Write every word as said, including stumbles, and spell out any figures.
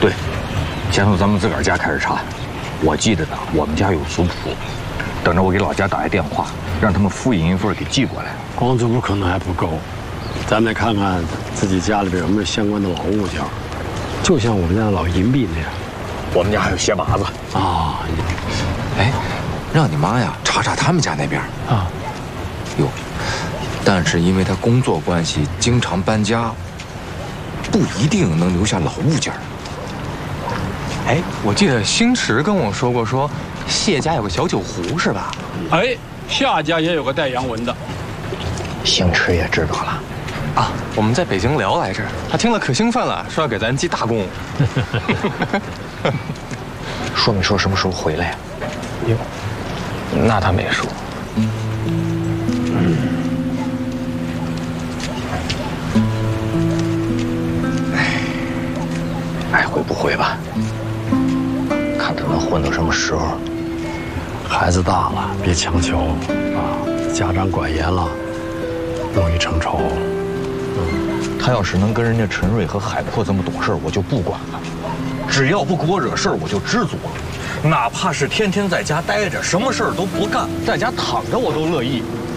对，先从咱们自个儿家开始查。我记得呢，我们家有族谱，等着我给老家打一电话，让他们复印一份给寄过来。 光族谱可能还不够，咱得看看自己家里边有没有相关的老物件，就像我们家的老银币那样。 我们家还有鞋拔子啊。 哎，让你妈呀查查他们家那边啊。 哟，但是因为她工作关系经常搬家，不一定能留下老物件。 哎，我记得星驰跟我说过，说谢家有个小酒壶是吧？ 哎，夏家也有个带洋文的。 星驰也知道了。 啊，我们在北京聊来着，他听了可兴奋了，说要给咱记大功。 说没说什么时候回来呀？ 哟，那他没说。嗯。 爱回不回吧，看他能混到什么时候。 孩子大了，别强求啊！家长管严了，容易成仇。 嗯，他要是能跟人家陈瑞和海阔这么懂事，我就不管了。只要不给我惹事儿，我就知足了。哪怕是天天在家待着，什么事儿都不干，在家躺着我都乐意。